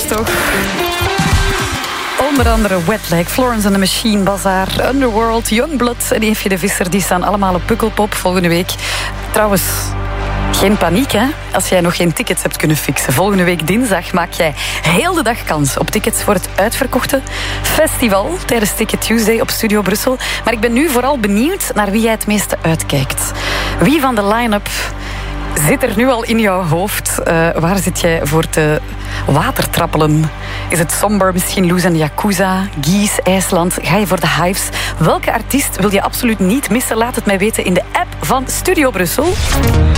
toch? Onder andere Wet Leg, Florence and the Machine, Bazaar, Underworld, Youngblood en Eefje de Visser. Die staan allemaal op Pukkelpop volgende week. Trouwens, geen paniek, hè? Als jij nog geen tickets hebt kunnen fixen. Volgende week dinsdag maak jij heel de dag kans op tickets voor het uitverkochte festival tijdens Ticket Tuesday op Studio Brussel. Maar ik ben nu vooral benieuwd naar wie jij het meeste uitkijkt. Wie van de line-up zit er nu al in jouw hoofd? Waar zit jij voor te watertrappelen? Is het Somber, misschien Loes en Yakuza, Gies, IJsland? Ga je voor de Hives? Welke artiest wil je absoluut niet missen? Laat het mij weten in de app van Studio Brussel.